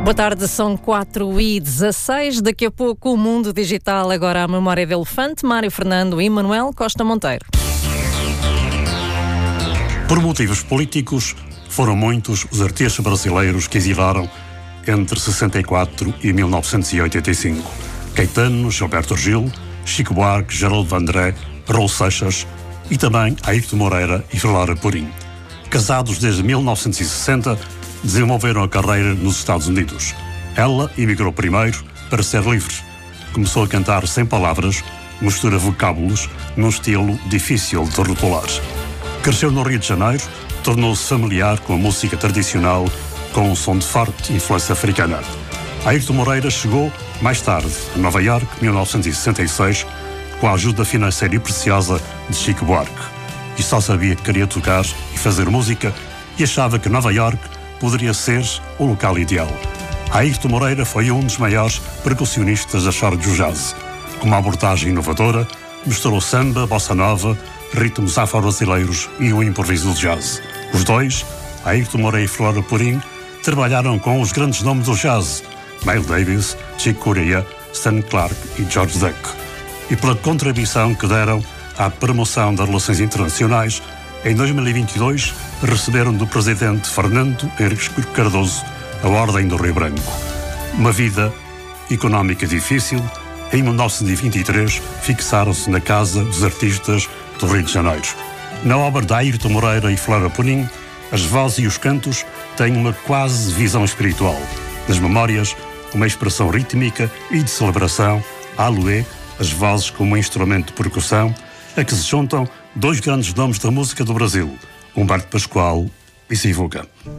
Boa tarde, são 4h16. Daqui a pouco o Mundo Digital, agora a memória de elefante, Mário Fernando e Manuel Costa Monteiro. Por motivos políticos, foram muitos os artistas brasileiros que exilaram entre 64 e 1985. Caetano, Gilberto Gil, Chico Buarque, Geraldo Vandré, Raul Seixas e também Airto Moreira e Flora Purim. Casados desde 1960, desenvolveram a carreira nos Estados Unidos. Ela emigrou primeiro para ser livre. Começou a cantar sem palavras, mistura vocábulos, num estilo difícil de rotular. Cresceu no Rio de Janeiro, tornou-se familiar com a música tradicional, com um som de forte influência africana. Airto Moreira chegou mais tarde a Nova Iorque, 1966, com a ajuda financeira e preciosa de Chico Buarque. E só sabia que queria tocar e fazer música e achava que Nova Iorque poderia ser o local ideal. Airto Moreira foi um dos maiores percussionistas da história do jazz. Com uma abordagem inovadora, misturou samba, bossa nova, ritmos afro-brasileiros e o improviso de jazz. Os dois, Airto Moreira e Flora Purim, trabalharam com os grandes nomes do jazz, Miles Davis, Chick Corea, Stan Clark e George Duke. E pela contribuição que deram à promoção das relações internacionais, em 2022 receberam do presidente Fernando Henriques Cardoso a Ordem do Rio Branco. Uma vida económica difícil, em 1923 fixaram-se na Casa dos Artistas do Rio de Janeiro. Na obra de Airto Moreira e Flora Purim, as vozes e os cantos têm uma quase visão espiritual. Nas memórias, uma expressão rítmica e de celebração, alué, as vozes como instrumento de percussão, a que se juntam dois grandes nomes da música do Brasil, Humberto Pascoal e Sivuca.